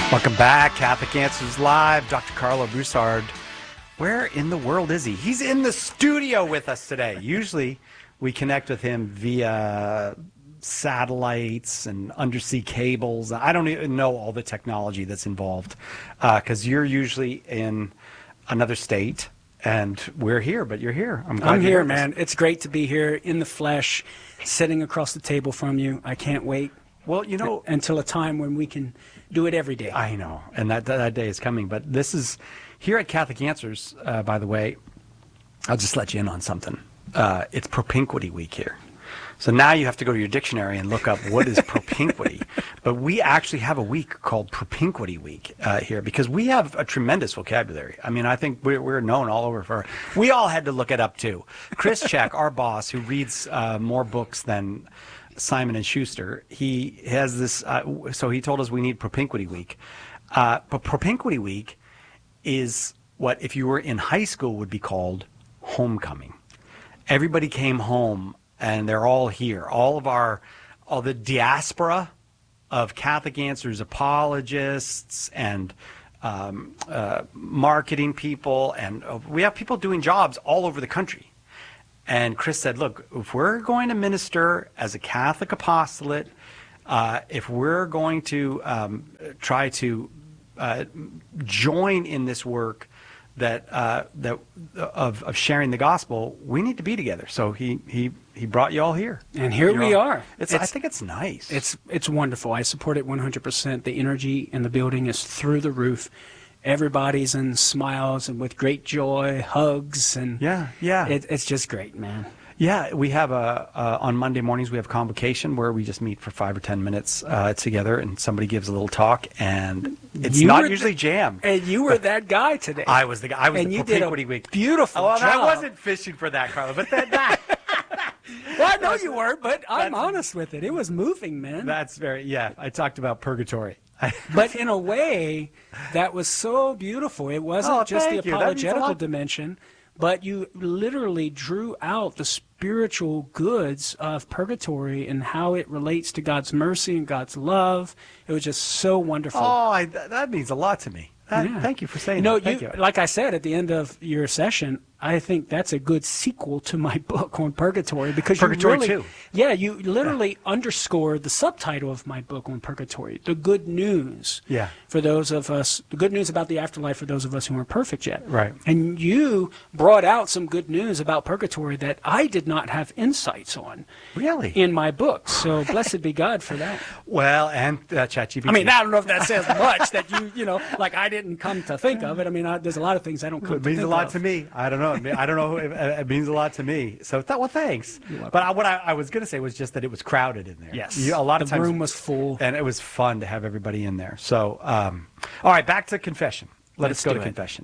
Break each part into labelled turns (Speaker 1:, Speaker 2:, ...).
Speaker 1: Welcome back, Catholic Answers Live. Dr. Carlo Broussard. Where in the world is he? He's in the studio with us today. Usually we connect with him via satellites and undersea cables. I don't even know all the technology that's involved because you're usually in another state and we're here, but you're here.
Speaker 2: I'm here, man. It's great to be here in the flesh, sitting across the table from you. I can't wait.
Speaker 1: Well, you know,
Speaker 2: until a time when we can do it every day.
Speaker 1: I know, and that day is coming. But this is here at Catholic Answers. By the way, I'll just let you in on something. It's Propinquity Week here, so now you have to go to your dictionary and look up what is propinquity. But we actually have a week called Propinquity Week here because we have a tremendous vocabulary. I mean, I think we're known all over for. We all had to look it up too. Chris Check, our boss, who reads more books than Simon & Schuster, he has this, so he told us we need Propinquity Week. But Propinquity Week is what, if you were in high school, would be called homecoming. Everybody came home, and they're all here. All the diaspora of Catholic Answers apologists and marketing people, and we have people doing jobs all over the country. And Chris said, look, if we're going to minister as a Catholic apostolate, if we're going to try to join in this work of sharing the gospel, we need to be together. So he brought you all here.
Speaker 2: And here we are.
Speaker 1: I think it's nice.
Speaker 2: It's wonderful. I support it 100%. The energy in the building is through the roof. Everybody's in smiles and with great joy, hugs, and it's just great, man.
Speaker 1: Yeah, we have on Monday mornings we have convocation where we just meet for 5 or 10 minutes together, and somebody gives a little talk, and it's not usually jam.
Speaker 2: And you were that guy today.
Speaker 1: I was the guy. I was
Speaker 2: and
Speaker 1: the
Speaker 2: you did a
Speaker 1: week.
Speaker 2: Beautiful job.
Speaker 1: I wasn't fishing for that, Carlo, but that.
Speaker 2: Well, I know you weren't, but I'm honest with it. It was moving, man.
Speaker 1: That's I talked about purgatory.
Speaker 2: But in a way, that was so beautiful. It wasn't just the apologetical dimension, but you literally drew out the spiritual goods of purgatory and how it relates to God's mercy and God's love. It was just so wonderful.
Speaker 1: Oh, that means a lot to me. Thank you for saying that. Thank you.
Speaker 2: Like I said at the end of your session, I think that's a good sequel to my book on purgatory because
Speaker 1: Purgatory 2.
Speaker 2: Yeah, you literally underscored the subtitle of my book on purgatory, the good news.
Speaker 1: Yeah.
Speaker 2: For those of us, the good news about the afterlife for those of us who aren't perfect yet.
Speaker 1: Right.
Speaker 2: And you brought out some good news about purgatory that I did not have insights on.
Speaker 1: Really?
Speaker 2: In my book. So blessed be God for that.
Speaker 1: Well, and ChatGPT.
Speaker 2: I mean, I don't know if that says much that like I didn't come to think of it. I mean, there's a lot of things I don't come to think of.
Speaker 1: It means a lot to me. I don't know. I don't know. It means a lot to me. So, thanks. But what I was going to say was just that it was crowded in there.
Speaker 2: Yes.
Speaker 1: A lot of times.
Speaker 2: The room was full.
Speaker 1: And it was fun to have everybody in there. So, all right, back to confession. Let's go to confession.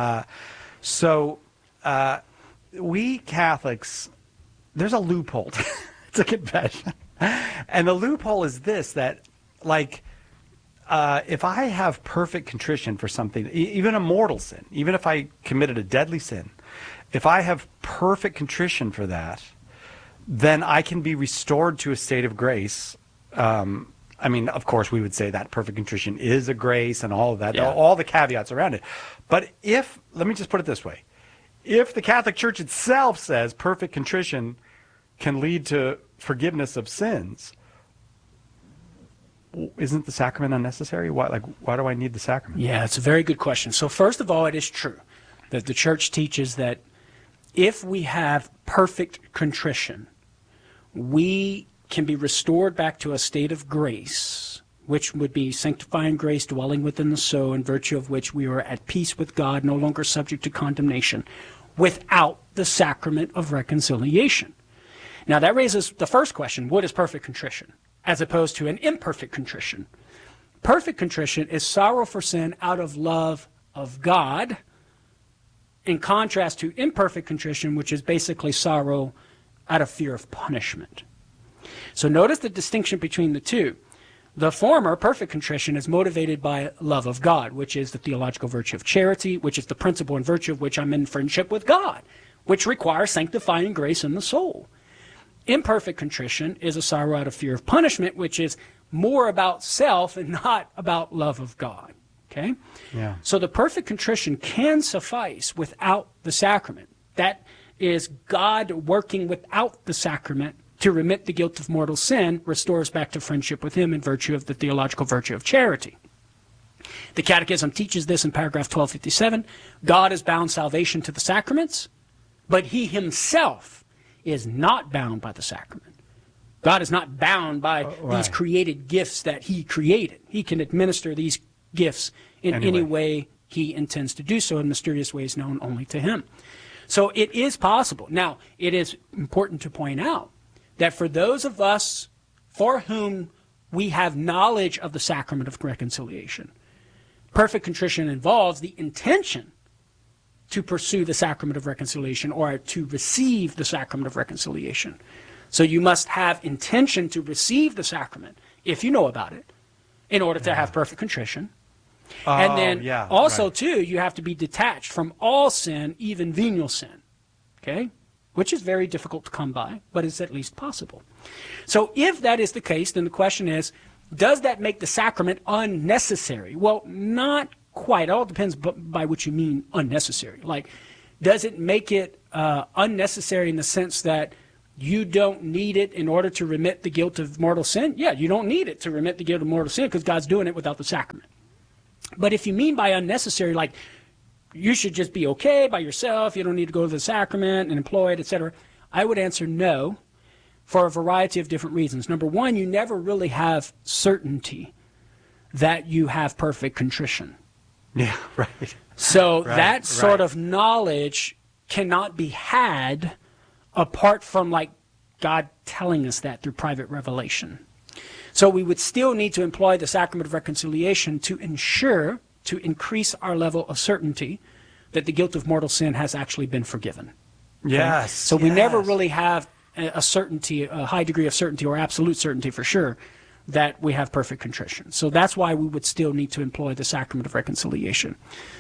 Speaker 1: We Catholics, there's a loophole to confession. And the loophole is this, that, like, if I have perfect contrition for something, even a mortal sin, even if I committed a deadly sin, if I have perfect contrition for that, then I can be restored to a state of grace. I mean, of course, we would say that perfect contrition is a grace and all of that, all the caveats around it. But let me just put it this way. If the Catholic Church itself says perfect contrition can lead to forgiveness of sins, isn't the sacrament unnecessary? Why do I need the sacrament?
Speaker 2: Yeah, it's a very good question. So first of all, it is true that the Church teaches that if we have perfect contrition, we can be restored back to a state of grace, which would be sanctifying grace dwelling within the soul, in virtue of which we are at peace with God, no longer subject to condemnation, without the sacrament of reconciliation. Now that raises the first question, what is perfect contrition, as opposed to an imperfect contrition? Perfect contrition is sorrow for sin out of love of God, in contrast to imperfect contrition, which is basically sorrow out of fear of punishment. So notice the distinction between the two. The former, perfect contrition, is motivated by love of God, which is the theological virtue of charity, which is the principle and virtue of which I'm in friendship with God, which requires sanctifying grace in the soul. Imperfect contrition is a sorrow out of fear of punishment, which is more about self and not about love of God. Okay?
Speaker 1: Yeah.
Speaker 2: So the perfect contrition can suffice without the sacrament. That is God working without the sacrament to remit the guilt of mortal sin, restores back to friendship with him in virtue of the theological virtue of charity. The Catechism teaches this in paragraph 1257. God has bound salvation to the sacraments, but he himself is not bound by the sacrament. God is not bound by these created gifts that he created. He can administer these gifts in any way he intends to do so in mysterious ways known only to him. So it is possible. Now, it is important to point out that for those of us for whom we have knowledge of the sacrament of reconciliation, perfect contrition involves the intention to pursue the sacrament of reconciliation or to receive the sacrament of reconciliation. So you must have intention to receive the sacrament, if you know about it, in order to have perfect contrition. And then also, too, you have to be detached from all sin, even venial sin, okay? Which is very difficult to come by, but it's at least possible. So if that is the case, then the question is, does that make the sacrament unnecessary? Well, not quite. It all depends by what you mean unnecessary. Like, does it make it unnecessary in the sense that you don't need it in order to remit the guilt of mortal sin? Yeah, you don't need it to remit the guilt of mortal sin because God's doing it without the sacrament. But if you mean by unnecessary, like you should just be okay by yourself, you don't need to go to the sacrament and employ it, etc., I would answer no for a variety of different reasons. Number one, you never really have certainty that you have perfect contrition.
Speaker 1: Yeah, right.
Speaker 2: So that sort of knowledge cannot be had apart from like God telling us that through private revelation. So we would still need to employ the sacrament of reconciliation to ensure, to increase our level of certainty that the guilt of mortal sin has actually been forgiven. Okay?
Speaker 1: Yes.
Speaker 2: So we never really have a certainty, a high degree of certainty or absolute certainty for sure that we have perfect contrition. So that's why we would still need to employ the sacrament of reconciliation.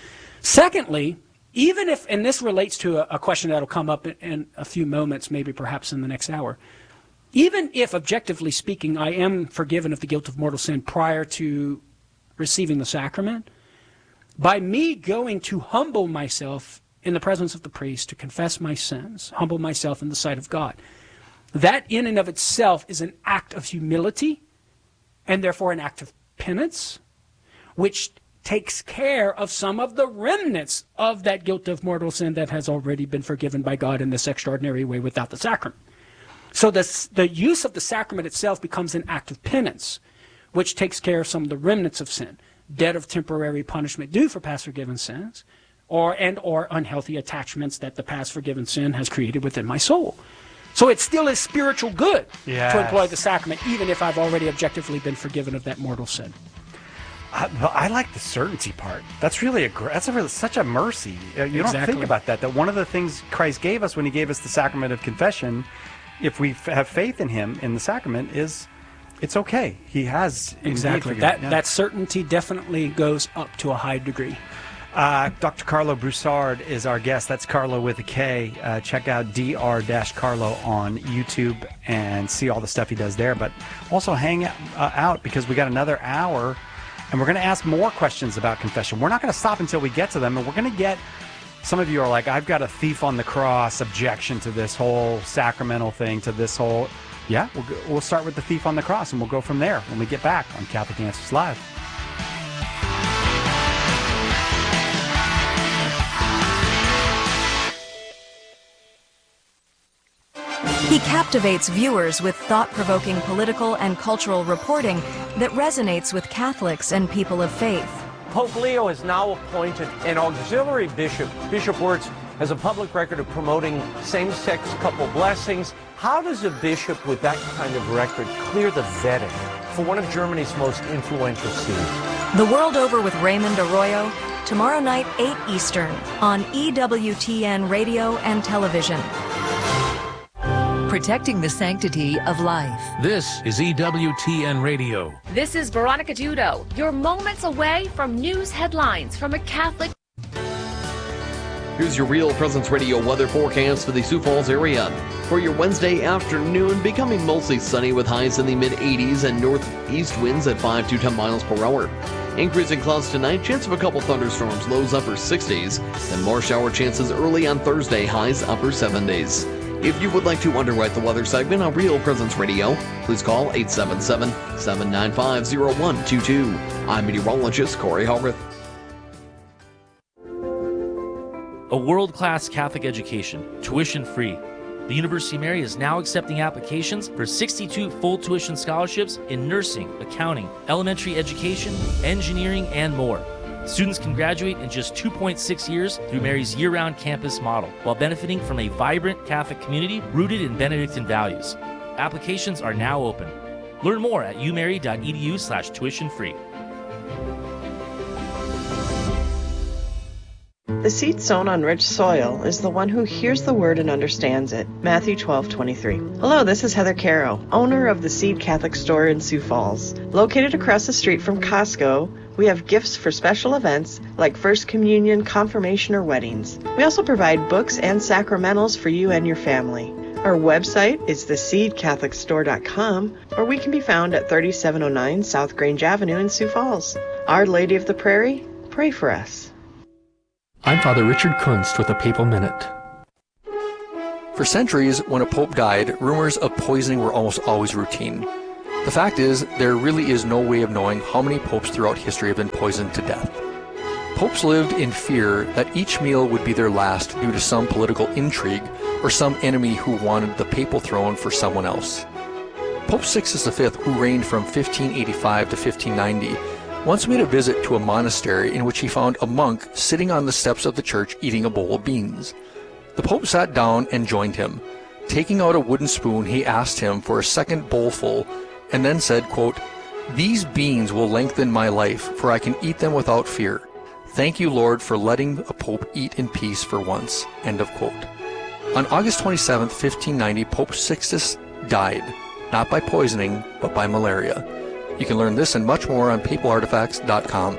Speaker 2: Secondly, even if, and this relates to a question that will come up in a few moments, maybe perhaps in the next hour, even if, objectively speaking, I am forgiven of the guilt of mortal sin prior to receiving the sacrament, by me going to humble myself in the presence of the priest to confess my sins, humble myself in the sight of God, that in and of itself is an act of humility and therefore an act of penance, which takes care of some of the remnants of that guilt of mortal sin that has already been forgiven by God in this extraordinary way without the sacrament. So the use of the sacrament itself becomes an act of penance, which takes care of some of the remnants of sin, debt of temporary punishment due for past forgiven sins, or unhealthy attachments that the past forgiven sin has created within my soul. So it still is spiritual good to employ the sacrament, even if I've already objectively been forgiven of that mortal sin.
Speaker 1: I like the certainty part. That's really such a mercy. You don't think about that one of the things Christ gave us when he gave us the sacrament of confession, if we have faith in him in the sacrament, is it's okay. He has
Speaker 2: exactly that certainty definitely goes up to a high degree.
Speaker 1: Dr. Carlo Broussard is our guest. That's Carlo with a K. Check out Dr. Carlo on YouTube and see all the stuff he does there. But also hang out because we got another hour, and we're going to ask more questions about confession. We're not going to stop until we get to them, and we're going to get. Some of you are like, I've got a thief on the cross objection to this whole sacramental thing, to this whole. Yeah, we'll start with the thief on the cross, and we'll go from there when we get back on Catholic Answers Live.
Speaker 3: He captivates viewers with thought-provoking political and cultural reporting that resonates with Catholics and people of faith.
Speaker 4: Pope Leo has now appointed an auxiliary bishop. Bishop works as a public record of promoting same-sex couple blessings. How does a bishop with that kind of record clear the vetting for one of Germany's most influential sees?
Speaker 3: The World Over with Raymond Arroyo, tomorrow night, 8 Eastern, on EWTN Radio and Television.
Speaker 5: Protecting the sanctity of life.
Speaker 6: This is EWTN Radio.
Speaker 7: This is Veronica Dudo. You're moments away from news headlines from a Catholic. Here's your Real Presence Radio weather forecast for the Sioux Falls area. For your Wednesday afternoon, becoming mostly sunny with highs in the mid-80s and northeast winds at 5 to 10 miles per hour. Increasing clouds tonight, chance of a couple thunderstorms, lows upper 60s. Then more shower chances early on Thursday, highs upper 70s. If you would like to underwrite the weather segment on Real Presence Radio, please call 877-795-0122. I'm meteorologist Corey Hallworth.
Speaker 8: A world-class Catholic education, tuition-free. The University of Mary is now accepting applications for 62 full tuition scholarships in nursing, accounting, elementary education, engineering, and more. Students can graduate in just 2.6 years through Mary's year-round campus model, while benefiting from a vibrant Catholic community rooted in Benedictine values. Applications are now open. Learn more at umary.edu/tuition-free.
Speaker 9: The seed sown on rich soil is the one who hears the word and understands it. Matthew 12:23. Hello, this is Heather Caro, owner of the Seed Catholic Store in Sioux Falls. Located across the street from Costco, we have gifts for special events like First Communion, confirmation, or weddings. We also provide books and sacramentals for you and your family. Our website is theseedcatholicstore.com, or we can be found at 3709 South Grange Avenue in Sioux Falls. Our Lady of the Prairie, pray for us.
Speaker 10: I'm Father Richard Kunst with a Papal Minute. For centuries, when a pope died, rumors of poisoning were almost always routine. The fact is, there really is no way of knowing how many popes throughout history have been poisoned to death. Popes lived in fear that each meal would be their last due to some political intrigue or some enemy who wanted the papal throne for someone else. Pope Sixtus V, who reigned from 1585 to 1590, once made a visit to a monastery in which he found a monk sitting on the steps of the church eating a bowl of beans. The Pope sat down and joined him. Taking out a wooden spoon, he asked him for a second bowlful and then said, quote, "These beans will lengthen my life, for I can eat them without fear. Thank you, Lord, for letting a pope eat in peace for once." End of quote. On August 27, 1590, Pope Sixtus died, not by poisoning, but by malaria. You can learn this and much more on papalartifacts.com.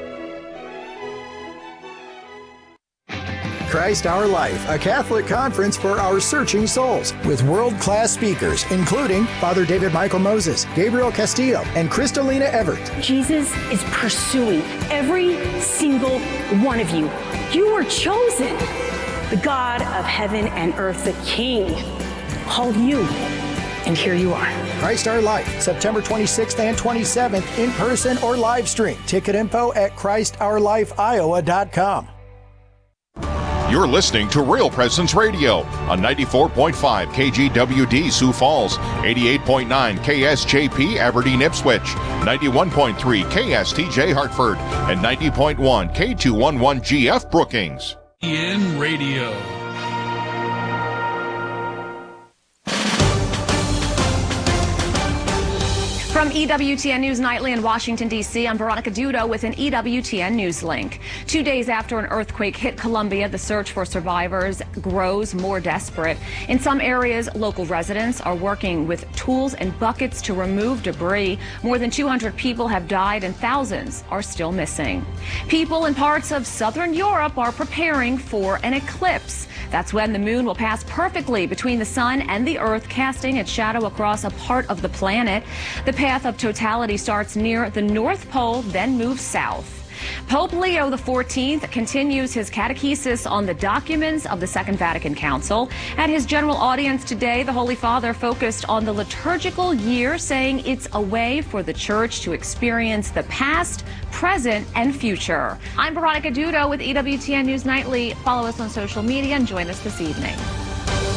Speaker 11: Christ Our Life, a Catholic conference for our searching souls, with world-class speakers, including Father David Michael Moses, Gabriel Castillo, and Kristalina Everett.
Speaker 12: Jesus is pursuing every single one of you. You were chosen. The God of heaven and earth, the King, called you. And here you are.
Speaker 11: Christ Our Life, September 26th and 27th, in person or live stream. Ticket info at ChristOurLifeIowa.com.
Speaker 13: You're listening to Real Presence Radio on 94.5 KGWD Sioux Falls, 88.9 KSJP Aberdeen Ipswich, 91.3 KSTJ Hartford, and 90.1 K211 GF Brookings.
Speaker 6: EN Radio.
Speaker 14: From EWTN News Nightly in Washington, D.C., I'm Veronica Dudo with an EWTN News link. 2 days after an earthquake hit Columbia, the search for survivors grows more desperate. In some areas, local residents are working with tools and buckets to remove debris. More than 200 people have died and thousands are still missing. People in parts of southern Europe are preparing for an eclipse. That's when the moon will pass perfectly between the sun and the earth, casting its shadow across a part of the planet. The path of totality starts near the North Pole, then moves south. Pope Leo XIV continues his catechesis on the documents of the Second Vatican Council. At his general audience today, the Holy Father focused on the liturgical year, saying it's a way for the Church to experience the past, present, and future. I'm Veronica Dudo with EWTN News Nightly. Follow us on social media and join us this evening.